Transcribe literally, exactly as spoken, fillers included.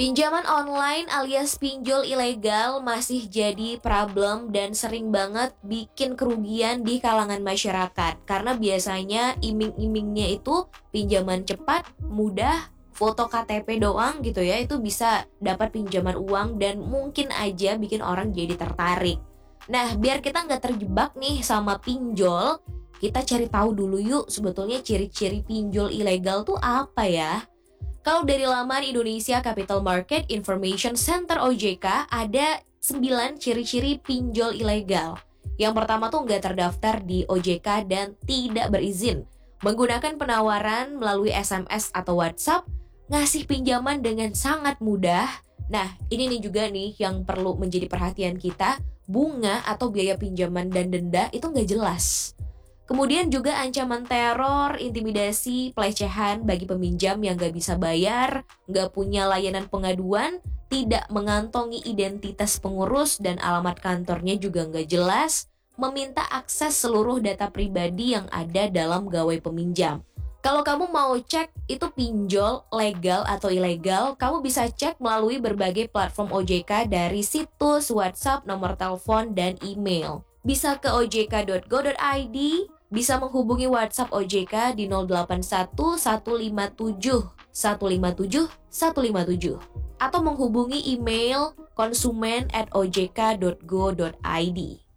Pinjaman online alias pinjol ilegal masih jadi problem dan sering banget bikin kerugian di kalangan masyarakat. Karena biasanya iming-imingnya itu pinjaman cepat, mudah, foto K T P doang gitu ya, itu bisa dapat pinjaman uang dan mungkin aja bikin orang jadi tertarik. Nah, biar kita nggak terjebak nih sama pinjol, kita cari tahu dulu yuk sebetulnya ciri-ciri pinjol ilegal tuh apa ya. Kalau dari laman Indonesia Capital Market Information Center O J K, ada sembilan ciri-ciri pinjol ilegal. Yang pertama tuh nggak terdaftar di O J K dan tidak berizin, menggunakan penawaran melalui S M S atau WhatsApp, ngasih pinjaman dengan sangat mudah. Nah, ini nih juga nih yang perlu menjadi perhatian kita, bunga atau biaya pinjaman dan denda itu nggak jelas. Kemudian juga ancaman teror, intimidasi, pelecehan bagi peminjam yang gak bisa bayar, gak punya layanan pengaduan, tidak mengantongi identitas pengurus dan alamat kantornya juga gak jelas, meminta akses seluruh data pribadi yang ada dalam gawai peminjam. Kalau kamu mau cek itu pinjol legal atau ilegal, kamu bisa cek melalui berbagai platform O J K dari situs, WhatsApp, nomor telepon, dan email. Bisa ke o j k dot go dot i d, bisa menghubungi WhatsApp O J K di nol delapan satu satu lima tujuh satu lima tujuh satu lima tujuh atau menghubungi email konsumen at o j k dot go dot i d.